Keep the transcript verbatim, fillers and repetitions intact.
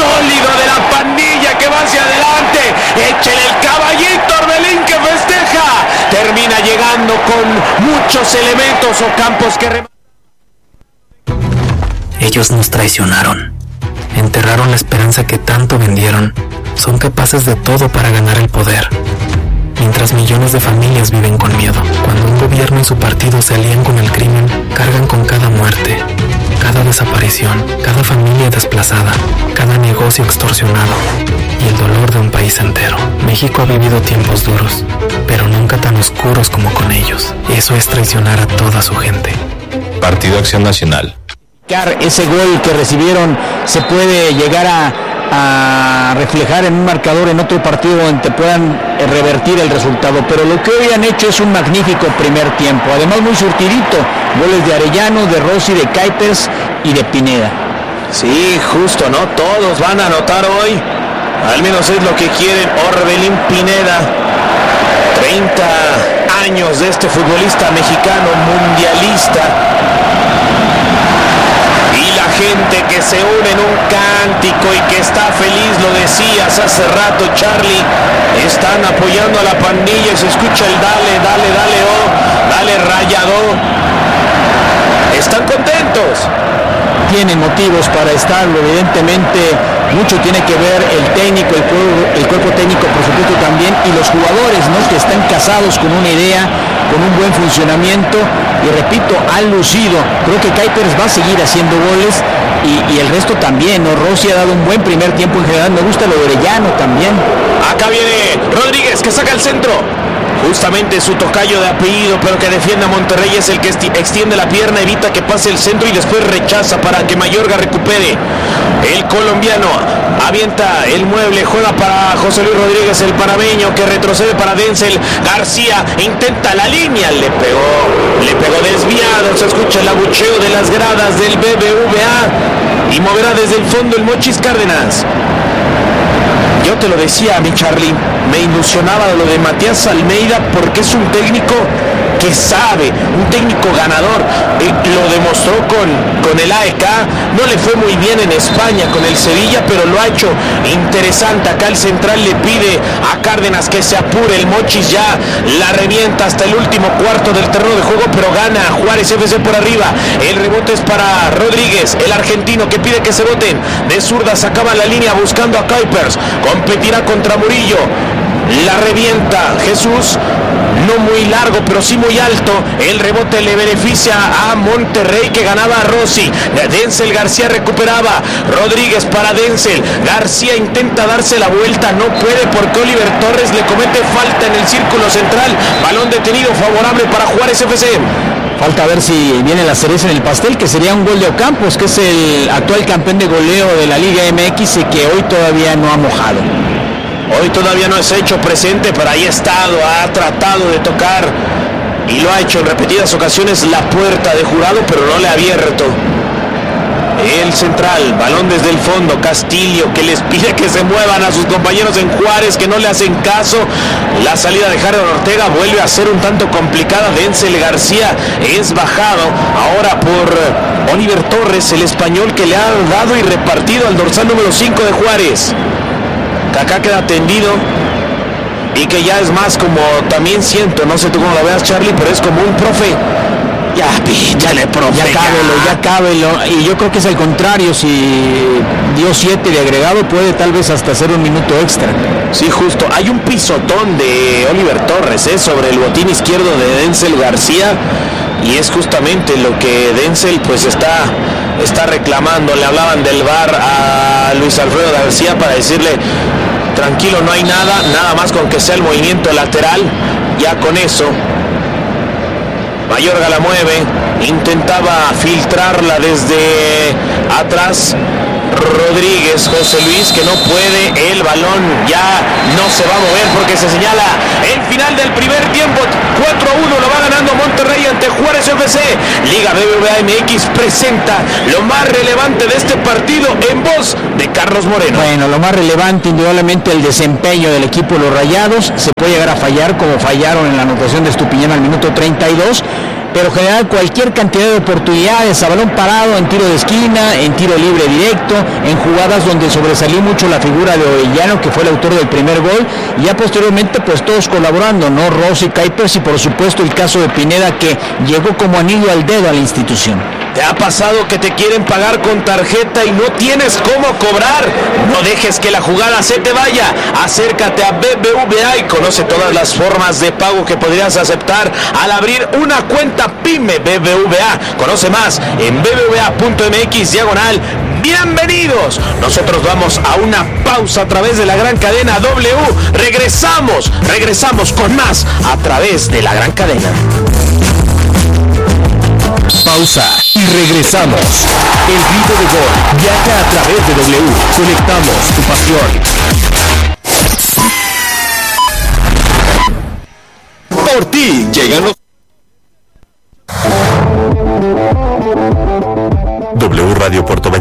sólido de la pandilla que va hacia adelante. Échele el caballito Orbelín que festeja. Termina llegando con muchos elementos o campos que rematan. Ellos nos traicionaron. Enterraron la esperanza que tanto vendieron. Son capaces de todo para ganar el poder. Mientras millones de familias viven con miedo. Cuando un gobierno y su partido se alían con el crimen, cargan con cada muerte, cada desaparición, cada familia desplazada, cada negocio extorsionado y el dolor de un país entero. México ha vivido tiempos duros, pero nunca tan oscuros como con ellos. Eso es traicionar a toda su gente. Partido Acción Nacional. Ese gol que recibieron se puede llegar a a reflejar en un marcador en otro partido donde puedan revertir el resultado, pero lo que hoy han hecho es un magnífico primer tiempo, además muy surtidito, goles de Arellano, de Rossi, de Kuipers y de Pineda. Sí, justo, ¿no? Todos van a anotar hoy, al menos es lo que quieren. Orbelín Pineda, treinta años de este futbolista mexicano mundialista. Gente que se une en un cántico y que está feliz, lo decías hace rato, Charlie, están apoyando a la pandilla y se escucha el dale, dale, dale, oh, dale rayado. Están contentos. Tienen motivos para estarlo, evidentemente mucho tiene que ver el técnico, el cuerpo, el cuerpo técnico por supuesto también, y los jugadores, ¿no?, que están casados con una idea, con un buen funcionamiento, y repito, han lucido. Creo que Kuipers va a seguir haciendo goles y, y el resto también, ¿no? Rossi ha dado un buen primer tiempo en general, me gusta lo de Orellano también. Acá viene Rodríguez que saca el centro. Justamente su tocayo de apellido, pero que defiende a Monterrey, es el que extiende la pierna, evita que pase el centro y después rechaza para que Mayorga recupere. El colombiano avienta el mueble, juega para José Luis Rodríguez, el panameño, que retrocede para Denzel García, intenta la línea, le pegó, le pegó desviado, se escucha el abucheo de las gradas del B B V A y moverá desde el fondo el Mochis Cárdenas. Yo te lo decía, mi Charlie, me ilusionaba lo de Matías Almeida porque es un técnico que sabe, un técnico ganador. Eh, lo demostró con, con el A E K, no le fue muy bien en España con el Sevilla, pero lo ha hecho interesante. Acá el central le pide a Cárdenas que se apure, el Mochis ya la revienta hasta el último cuarto del terreno de juego, pero gana Juárez F C por arriba. El rebote es para Rodríguez, el argentino, que pide que se boten. De zurda sacaba la línea buscando a Kuipers, competirá contra Murillo. La revienta Jesús, no muy largo pero sí muy alto. El rebote le beneficia a Monterrey, que ganaba a Rossi. Denzel García recuperaba, Rodríguez para Denzel García, intenta darse la vuelta, no puede porque Oliver Torres le comete falta en el círculo central. Balón detenido favorable para Juárez F C. Falta ver si viene la cereza en el pastel, que sería un gol de Ocampos, que es el actual campeón de goleo de la Liga M X y que hoy todavía no ha mojado. Hoy todavía no es hecho presente, pero ahí ha estado, ha tratado de tocar y lo ha hecho en repetidas ocasiones la puerta de Jurado, pero no le ha abierto. El central, balón desde el fondo, Castillo, que les pide que se muevan a sus compañeros en Juárez, que no le hacen caso. La salida de Harold Ortega vuelve a ser un tanto complicada. Denzel García es bajado ahora por Oliver Torres, el español, que le ha dado y repartido al dorsal número cinco de Juárez. Acá queda tendido y que ya es más como, también siento, no sé tú cómo lo veas, Charlie, pero es como un profe. Ya, píchale, profe. Ya cábelo, ya cábelo. Y yo creo que es al contrario, si dio siete de agregado, puede tal vez hasta hacer un minuto extra. Sí, justo. Hay un pisotón de Oliver Torres, ¿eh?, sobre el botín izquierdo de Denzel García. Y es justamente lo que Denzel pues está, está reclamando. Le hablaban del V A R a Luis Alfredo García para decirle: tranquilo, no hay nada, nada más con que sea el movimiento lateral. Ya con eso Mayorga la mueve, intentaba filtrarla desde atrás Rodríguez, José Luis, que no puede, el balón ya no se va a mover porque se señala el final del primer tiempo. Cuatro a uno lo va ganando Monterrey ante Juárez F C. Liga B B V A M X presenta lo más relevante de este partido en voz de Carlos Moreno. Bueno, lo más relevante indudablemente el desempeño del equipo de los Rayados. Se puede llegar a fallar como fallaron en la anotación de Estupiñán al minuto treinta y dos, pero generar cualquier cantidad de oportunidades a balón parado, en tiro de esquina, en tiro libre directo, en jugadas donde sobresalió mucho la figura de Orellano, que fue el autor del primer gol, y ya posteriormente pues todos colaborando, ¿no? Rossi, Kuipers y por supuesto el caso de Pineda, que llegó como anillo al dedo a la institución. ¿Te ha pasado que te quieren pagar con tarjeta y no tienes cómo cobrar? No dejes que la jugada se te vaya. Acércate a B B V A y conoce todas las formas de pago que podrías aceptar al abrir una cuenta PYME B B V A. Conoce más en b b v a punto m x diagonal bienvenidos. Nosotros vamos a una pausa a través de la gran cadena W. Regresamos, regresamos con más a través de la gran cadena. Pausa y regresamos. El grito de gol viaja a través de W. Conectamos tu pasión. Por ti llegan los W Radio Puerto Vallarta.